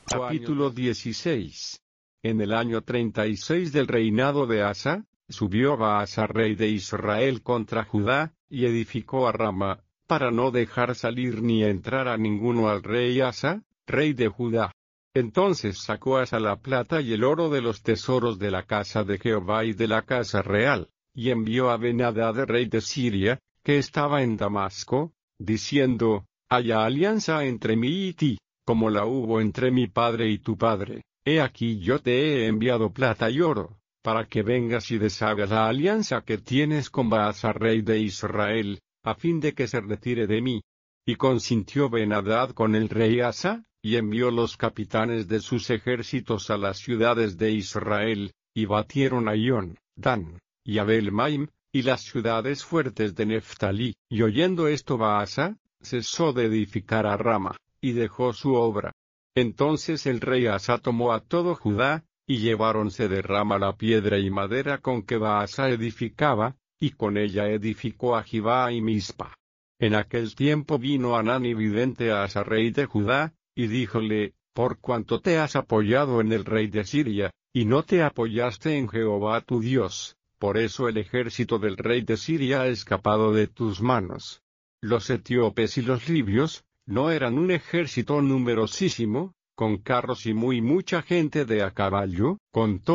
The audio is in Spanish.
Capítulo 16. En el año 36 del reinado de Asa, subió Baasa rey de Israel contra Judá, y edificó a Rama, para no dejar salir ni entrar a ninguno al rey Asa, rey de Judá. Entonces sacó Asa la plata y el oro de los tesoros de la casa de Jehová y de la casa real, y envió a Ben-Hadad rey de Siria, que estaba en Damasco, diciendo: haya alianza entre mí y ti, como la hubo entre mi padre y tu padre. He aquí yo te he enviado plata y oro, para que vengas y deshagas la alianza que tienes con Baasa rey de Israel, a fin de que se retire de mí. Y consintió Ben-Hadad con el rey Asa, y envió los capitanes de sus ejércitos a las ciudades de Israel, y batieron a Ión, Dan, y Abel-Maim, y las ciudades fuertes de Neftalí. Y oyendo esto Baasa, cesó de edificar a Rama, y dejó su obra. Entonces el rey Asa tomó a todo Judá, y lleváronse de Rama la piedra y madera con que Baasa edificaba, y con ella edificó a Gibá y Mizpa. En aquel tiempo vino Hanani vidente a Asa rey de Judá, y díjole: por cuanto te has apoyado en el rey de Siria, y no te apoyaste en Jehová tu Dios, por eso el ejército del rey de Siria ha escapado de tus manos. Los etíopes y los libios no eran un ejército numerosísimo, con carros y mucha gente de a caballo, con